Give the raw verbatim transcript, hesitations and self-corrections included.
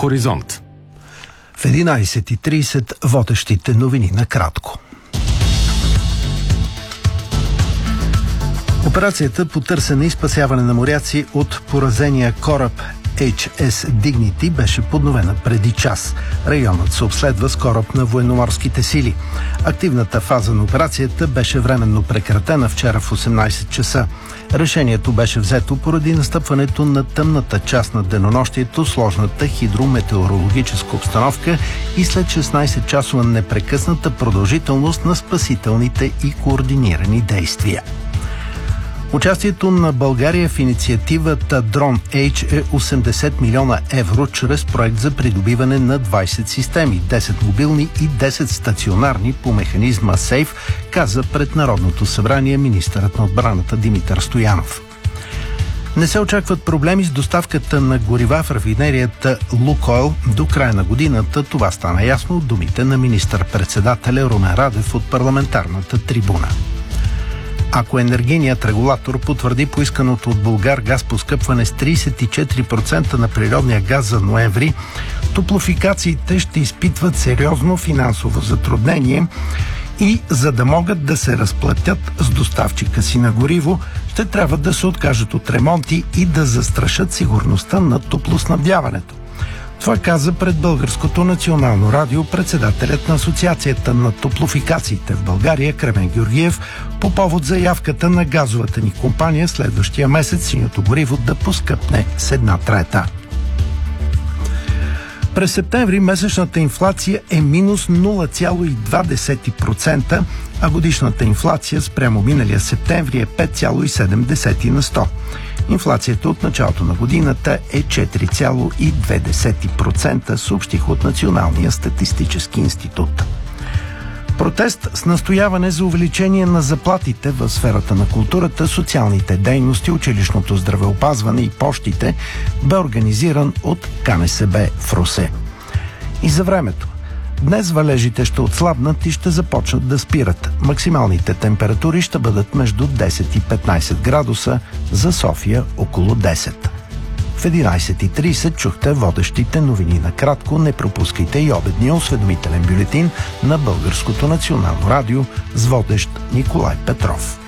Хоризонт. В единайсет и трийсет водещите новини накратко. Операцията по търсене и спасяване на моряци от поразения кораб Ейч Ес Dignity беше подновена преди час. Районът се обследва с кораб на военноморските сили. Активната фаза на операцията беше временно прекратена вчера в осемнайсет часа. Решението беше взето поради настъпването на тъмната част на денонощието, сложната хидрометеорологическа обстановка и след шестнайсетчасова непрекъсната продължителност на спасителните и координирани действия. Участието на България в инициативата Drone-H е осемдесет милиона евро чрез проект за придобиване на двайсет системи, десет мобилни и десет стационарни по механизма Сейф, каза пред Народното събрание министърът на отбраната Димитър Стоянов. Не се очакват проблеми с доставката на горива в рафинерията Лукойл до края на годината. Това стана ясно от думите на министър-председателя Румен Радев от парламентарната трибуна. Ако енергийният регулатор потвърди поисканото от Булгаргаз поскъпване с трийсет и четири процента на природния газ за ноември, топлофикациите ще изпитват сериозно финансово затруднение и за да могат да се разплатят с доставчика си на гориво, ще трябва да се откажат от ремонти и да застрашат сигурността на топлоснабдяването. Това каза пред Българското национално радио председателят на Асоциацията на топлофикациите в България Кремен Георгиев по повод заявката на газовата ни компания следващия месец синьото гориво да поскъпне с една трета. През септември месечната инфлация е минус нула цяло и две десети процента, а годишната инфлация спрямо миналия септември е пет цяло и седем десети на сто. Инфлацията от началото на годината е четири цяло и две десети процента, съобщих от Националния статистически институт. Протест с настояване за увеличение на заплатите в сферата на културата, социалните дейности, училищното здравеопазване и пощите бе организиран от Ка Не Се Бе в Русе. И за времето. Днес валежите ще отслабнат и ще започнат да спират. Максималните температури ще бъдат между десет и петнайсет градуса, за София около десет. В единайсет и трийсет чухте водещите новини накратко. Не пропускайте и обедния осведомителен бюлетин на Българското национално радио с водещ Николай Петров.